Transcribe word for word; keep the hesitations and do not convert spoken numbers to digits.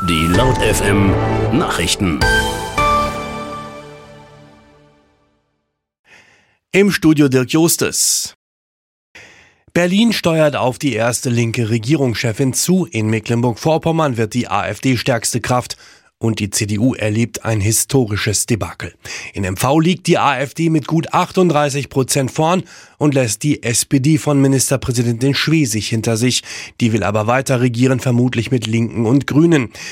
Die Laut F M Nachrichten. Im Studio Dirk Justes. Berlin steuert auf die erste linke Regierungschefin zu. In Mecklenburg-Vorpommern wird die AfD stärkste Kraft und die C D U erlebt ein historisches Debakel. In M V liegt die AfD mit gut achtunddreißig Prozent vorn und lässt die S P D von Ministerpräsidentin Schwesig hinter sich. Die will aber weiter regieren, vermutlich mit Linken und Grünen.